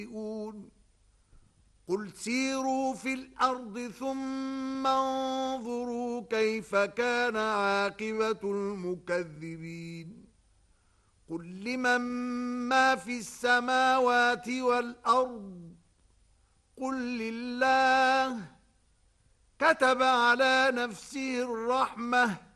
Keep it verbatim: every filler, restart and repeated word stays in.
قل سيروا في الأرض ثم انظروا كيف كان عاقبة المكذبين. قل لمن ما في السماوات والأرض قل لله كتب على نفسه الرحمة